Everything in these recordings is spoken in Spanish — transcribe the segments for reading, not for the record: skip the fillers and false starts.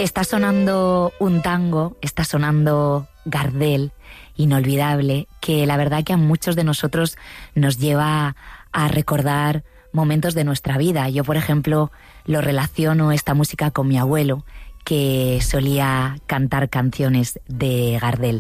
Está sonando un tango, está sonando Gardel, inolvidable, que la verdad que a muchos de nosotros nos lleva a recordar momentos de nuestra vida. Yo, por ejemplo, lo relaciono esta música con mi abuelo, que solía cantar canciones de Gardel.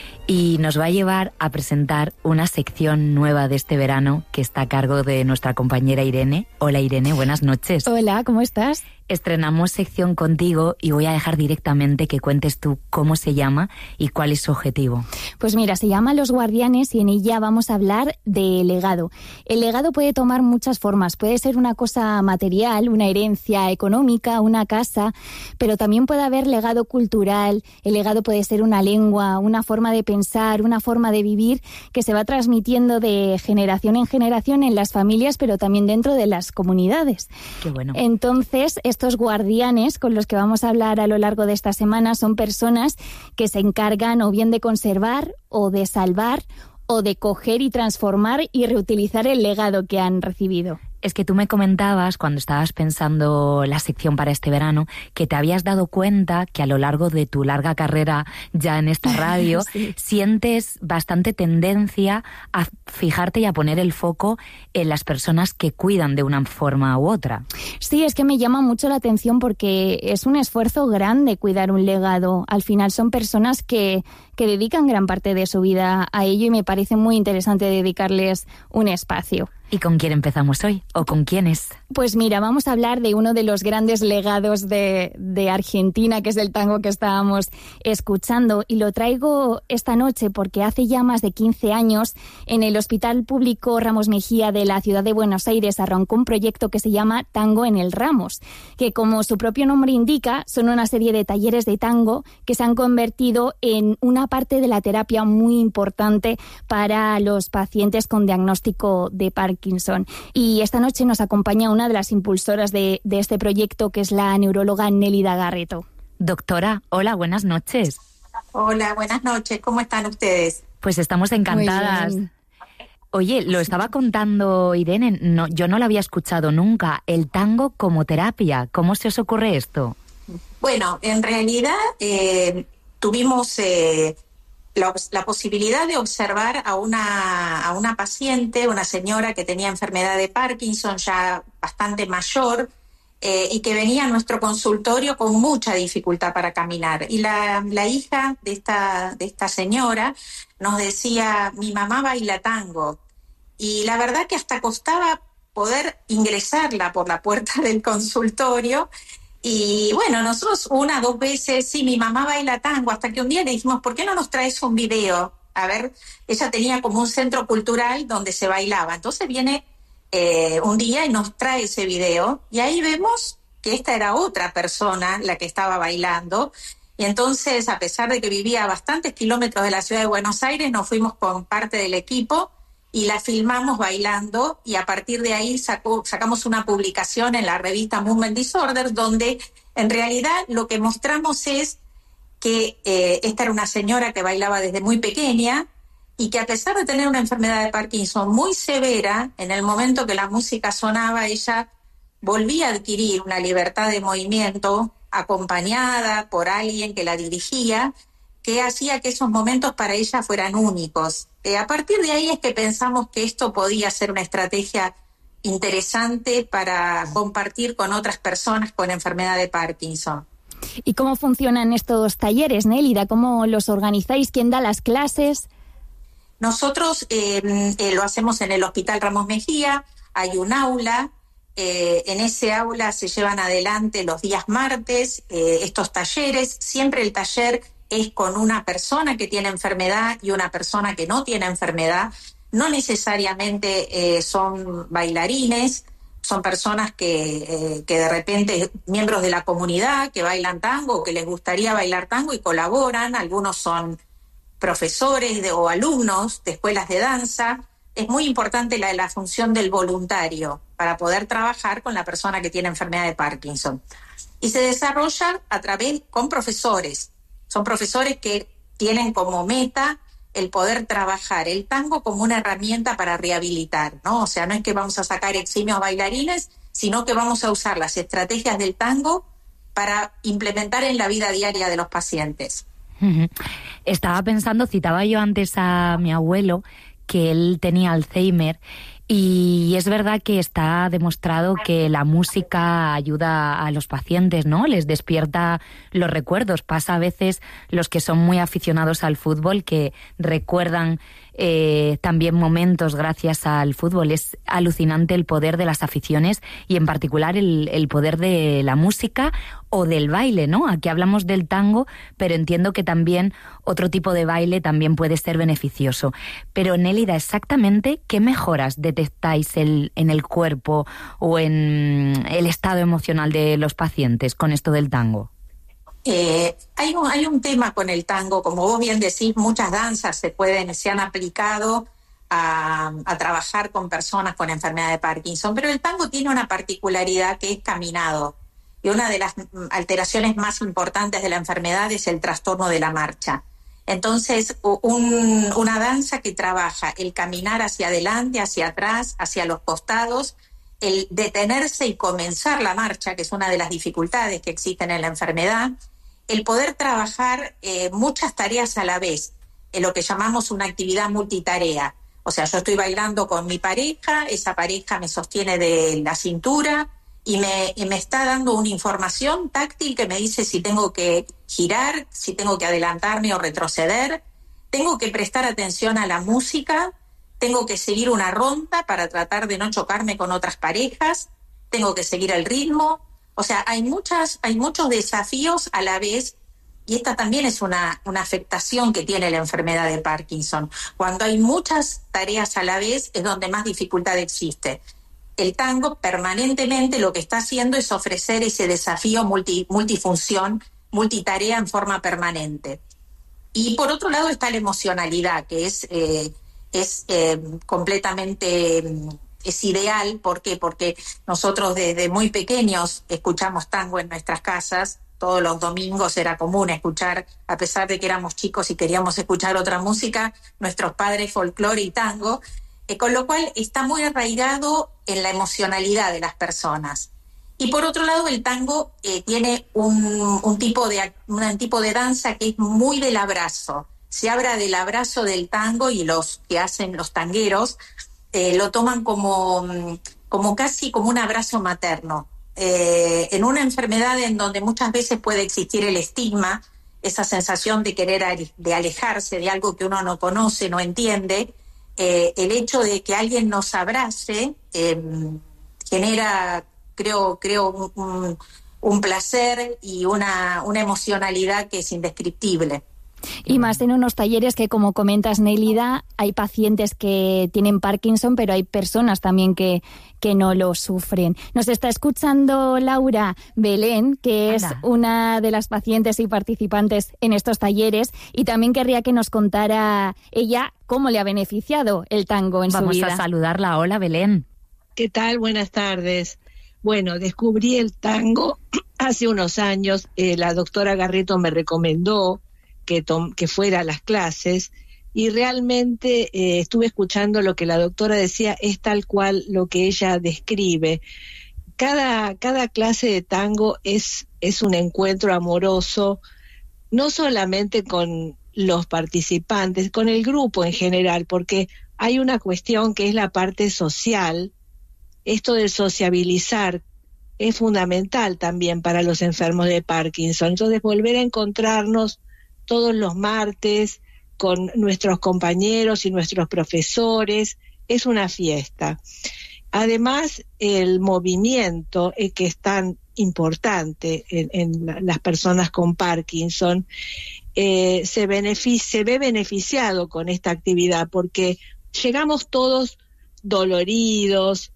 Y nos va a llevar a presentar una sección nueva de este verano que está a cargo de nuestra compañera Irene. Hola Irene, buenas noches. Hola, ¿cómo estás? Estrenamos sección contigo y voy a dejar directamente que cuentes tú cómo se llama y cuál es su objetivo. Pues mira, se llama Los Guardianes y en ella vamos a hablar de legado. El legado puede tomar muchas formas. Puede ser una cosa material, una herencia económica, una casa, pero también puede haber legado cultural. El legado puede ser una lengua, una forma de pensar, una forma de vivir que se va transmitiendo de generación en generación en las familias, pero también dentro de las comunidades. Qué bueno. Entonces, estos guardianes con los que vamos a hablar a lo largo de esta semana son personas que se encargan o bien de conservar o de salvar o de coger y transformar y reutilizar el legado que han recibido. Es que tú me comentabas, cuando estabas pensando la sección para este verano, que te habías dado cuenta que a lo largo de tu larga carrera ya en esta radio, sí, sientes bastante tendencia a fijarte y a poner el foco en las personas que cuidan de una forma u otra. Sí, es que me llama mucho la atención porque es un esfuerzo grande cuidar un legado. Al final son personas que dedican gran parte de su vida a ello y me parece muy interesante dedicarles un espacio. ¿Y con quién empezamos hoy? ¿O con quiénes? Pues mira, vamos a hablar de uno de los grandes legados de Argentina, que es el tango que estábamos escuchando. Y lo traigo esta noche porque hace ya más de 15 años en el Hospital Público Ramos Mejía de la ciudad de Buenos Aires arrancó un proyecto que se llama Tango en el Ramos, que como su propio nombre indica, son una serie de talleres de tango que se han convertido en una parte de la terapia muy importante para los pacientes con diagnóstico de Parkinson. Y esta noche nos acompaña una de las impulsoras de este proyecto, que es la neuróloga Nélida Garreto. Doctora, hola, buenas noches. Hola, buenas noches. ¿Cómo están ustedes? Pues estamos encantadas. Muy bien. Oye, lo estaba contando Irene, yo no lo había escuchado nunca, el tango como terapia. ¿Cómo se os ocurre esto? Bueno, en realidad tuvimos la posibilidad de observar a una paciente, una señora que tenía enfermedad de Parkinson ya bastante mayor y que venía a nuestro consultorio con mucha dificultad para caminar. Y la hija de esta señora nos decía, mi mamá baila tango. Y la verdad que hasta costaba poder ingresarla por la puerta del consultorio. Y bueno, nosotros 1 o 2 veces, sí, mi mamá baila tango, hasta que un día le dijimos, ¿por qué no nos traes un video? A ver, ella tenía como un centro cultural donde se bailaba. Entonces viene un día y nos trae ese video y ahí vemos que esta era otra persona la que estaba bailando. Y entonces, a pesar de que vivía a bastantes kilómetros de la ciudad de Buenos Aires, nos fuimos con parte del equipo y la filmamos bailando, y a partir de ahí sacamos una publicación en la revista Movement Disorders, donde en realidad lo que mostramos es que esta era una señora que bailaba desde muy pequeña y que, a pesar de tener una enfermedad de Parkinson muy severa, en el momento que la música sonaba, ella volvía a adquirir una libertad de movimiento acompañada por alguien que la dirigía, que hacía que esos momentos para ella fueran únicos. A partir de ahí es que pensamos que esto podía ser una estrategia interesante para compartir con otras personas con enfermedad de Parkinson. ¿Y cómo funcionan estos talleres, Nélida? ¿Cómo los organizáis? ¿Quién da las clases? Nosotros lo hacemos en el Hospital Ramos Mejía, hay un aula, en ese aula se llevan adelante los días martes estos talleres, siempre el taller es con una persona que tiene enfermedad y una persona que no tiene enfermedad. No necesariamente son bailarines, son personas que de repente, miembros de la comunidad que bailan tango o que les gustaría bailar tango y colaboran. Algunos son profesores o alumnos de escuelas de danza. Es muy importante la función del voluntario para poder trabajar con la persona que tiene enfermedad de Parkinson. Y se desarrolla con profesores. Son profesores que tienen como meta el poder trabajar el tango como una herramienta para rehabilitar, ¿no? O sea, no es que vamos a sacar eximios bailarines, sino que vamos a usar las estrategias del tango para implementar en la vida diaria de los pacientes. Estaba pensando, citaba yo antes a mi abuelo, que él tenía Alzheimer, y es verdad que está demostrado que la música ayuda a los pacientes, ¿no? Les despierta los recuerdos. Pasa a veces los que son muy aficionados al fútbol que recuerdan también momentos gracias al fútbol. Es alucinante el poder de las aficiones y en particular el poder de la música o del baile, ¿no? Aquí hablamos del tango, pero entiendo que también otro tipo de baile también puede ser beneficioso. Pero Nélida, exactamente, ¿qué mejoras detectáis en el cuerpo o en el estado emocional de los pacientes con esto del tango? Hay un tema con el tango, como vos bien decís, muchas danzas se han aplicado a trabajar con personas con enfermedad de Parkinson, pero el tango tiene una particularidad que es caminado, y una de las alteraciones más importantes de la enfermedad es el trastorno de la marcha. Entonces, una danza que trabaja el caminar hacia adelante, hacia atrás, hacia los costados, el detenerse y comenzar la marcha, que es una de las dificultades que existen en la enfermedad, el poder trabajar muchas tareas a la vez, en lo que llamamos una actividad multitarea. O sea, yo estoy bailando con mi pareja, esa pareja me sostiene de la cintura y me está dando una información táctil que me dice si tengo que girar, si tengo que adelantarme o retroceder, tengo que prestar atención a la música, tengo que seguir una ronda para tratar de no chocarme con otras parejas, tengo que seguir el ritmo. O sea, hay muchos desafíos a la vez, y esta también es una afectación que tiene la enfermedad de Parkinson. Cuando hay muchas tareas a la vez es donde más dificultad existe. El tango permanentemente lo que está haciendo es ofrecer ese desafío multifunción, multitarea en forma permanente. Y por otro lado está la emocionalidad, que es completamente... Es ideal. ¿Por qué? Porque nosotros desde muy pequeños escuchamos tango en nuestras casas. Todos los domingos era común escuchar, a pesar de que éramos chicos y queríamos escuchar otra música, nuestros padres folclore y tango, con lo cual está muy arraigado en la emocionalidad de las personas. Y por otro lado, el tango tiene un tipo de danza que es muy del abrazo. Se habla del abrazo del tango, y los que hacen los tangueros lo toman como casi como un abrazo materno. En una enfermedad en donde muchas veces puede existir el estigma, esa sensación de alejarse de algo que uno no conoce, no entiende, el hecho de que alguien nos abrace genera, creo un placer y una emocionalidad que es indescriptible. Y más en unos talleres que, como comentas, Nélida, hay pacientes que tienen Parkinson, pero hay personas también que no lo sufren. Nos está escuchando Laura Belén, que es una de las pacientes y participantes en estos talleres, y también querría que nos contara ella cómo le ha beneficiado el tango en su vida. Vamos a saludarla. Hola, Belén. ¿Qué tal? Buenas tardes. Bueno, descubrí el tango hace unos años. La doctora Garreto me recomendó que fuera a las clases, y realmente estuve escuchando lo que la doctora decía, es tal cual lo que ella describe. Cada clase de tango es un encuentro amoroso, no solamente con los participantes, con el grupo en general, porque hay una cuestión que es la parte social. Esto de sociabilizar es fundamental también para los enfermos de Parkinson. Entonces, volver a encontrarnos todos los martes con nuestros compañeros y nuestros profesores es una fiesta. Además, el movimiento que es tan importante en las personas con Parkinson se ve beneficiado con esta actividad, porque llegamos todos doloridos,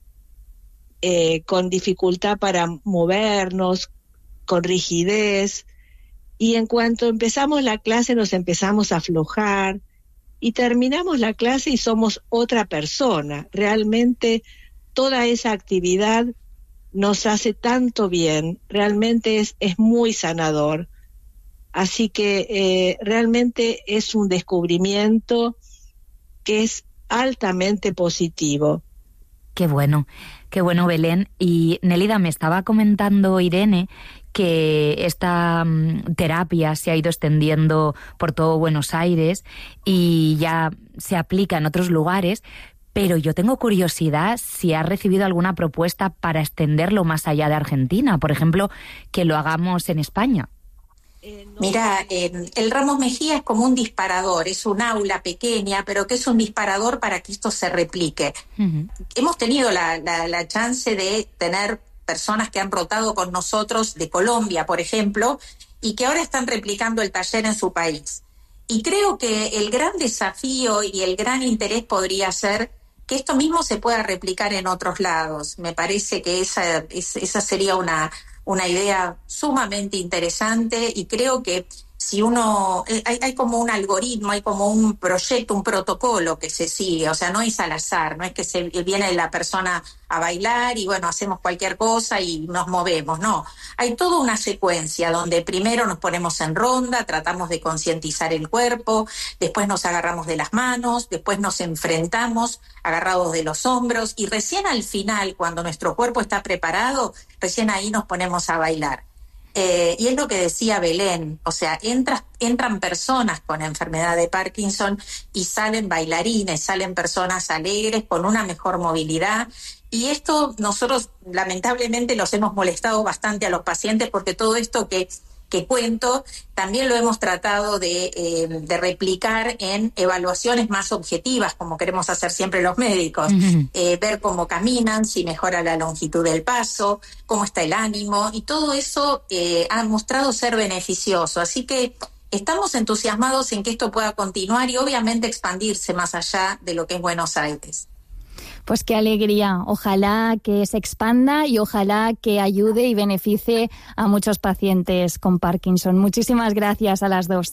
con dificultad para movernos, con rigidez, y en cuanto empezamos la clase nos empezamos a aflojar y terminamos la clase y somos otra persona. Realmente toda esa actividad nos hace tanto bien, realmente es muy sanador. Así que realmente es un descubrimiento que es altamente positivo. Qué bueno, Belén. Y Nélida, me estaba comentando Irene que esta terapia se ha ido extendiendo por todo Buenos Aires y ya se aplica en otros lugares, pero yo tengo curiosidad si has recibido alguna propuesta para extenderlo más allá de Argentina, por ejemplo, que lo hagamos en España. Mira, el Ramos Mejía es como un disparador, es un aula pequeña, pero que es un disparador para que esto se replique. Uh-huh. Hemos tenido la chance de tener personas que han rotado con nosotros de Colombia, por ejemplo, y que ahora están replicando el taller en su país. Y creo que el gran desafío y el gran interés podría ser que esto mismo se pueda replicar en otros lados. Me parece que esa sería una idea sumamente interesante, y creo que si uno... Hay como un algoritmo, hay como un proyecto, un protocolo que se sigue, o sea, no es al azar, no es que viene la persona a bailar y bueno, hacemos cualquier cosa y nos movemos, no. Hay toda una secuencia donde primero nos ponemos en ronda, tratamos de concientizar el cuerpo, después nos agarramos de las manos, después nos enfrentamos agarrados de los hombros, y recién al final, cuando nuestro cuerpo está preparado, recién ahí nos ponemos a bailar. Y es lo que decía Belén, o sea, entran personas con enfermedad de Parkinson y salen bailarines, salen personas alegres con una mejor movilidad. Y esto nosotros lamentablemente los hemos molestado bastante a los pacientes, porque todo esto que cuento también lo hemos tratado de replicar en evaluaciones más objetivas, como queremos hacer siempre los médicos. Uh-huh. Ver cómo caminan, si mejora la longitud del paso, cómo está el ánimo, y todo eso ha mostrado ser beneficioso. Así que estamos entusiasmados en que esto pueda continuar y obviamente expandirse más allá de lo que es Buenos Aires. Pues qué alegría, ojalá que se expanda y ojalá que ayude y beneficie a muchos pacientes con Parkinson. Muchísimas gracias a las dos.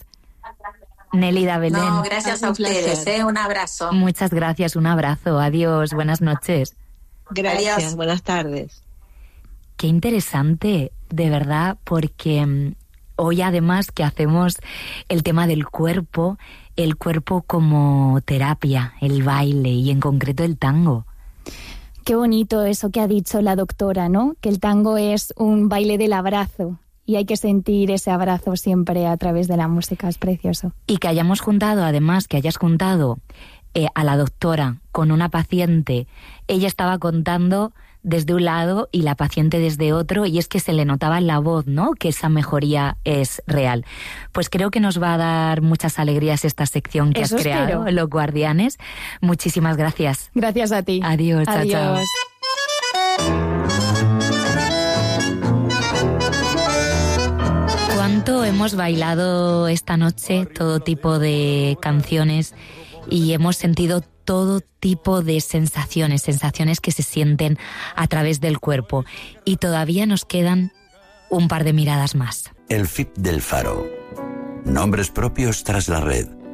Nélida, Belén. No, gracias a ustedes, un abrazo. Muchas gracias, un abrazo, adiós, buenas noches. Gracias, adiós. Buenas tardes. Qué interesante, de verdad, porque hoy además que hacemos el tema del cuerpo, el cuerpo como terapia, el baile y en concreto el tango. Qué bonito eso que ha dicho la doctora, ¿no? Que el tango es un baile del abrazo y hay que sentir ese abrazo siempre a través de la música, es precioso. Y que hayamos juntado, además, que hayas juntado a la doctora con una paciente. Ella estaba contando desde un lado y la paciente desde otro, y es que se le notaba en la voz, ¿no?, que esa mejoría es real. Pues creo que nos va a dar muchas alegrías esta sección que has creado, Los Guardianes. Muchísimas gracias. Gracias a ti. Adiós, chao, chao. ¿Cuánto hemos bailado esta noche? Todo tipo de canciones, y hemos sentido todo tipo de sensaciones que se sienten a través del cuerpo. Y todavía nos quedan un par de miradas más. El FIP del Faro. Nombres propios tras la red.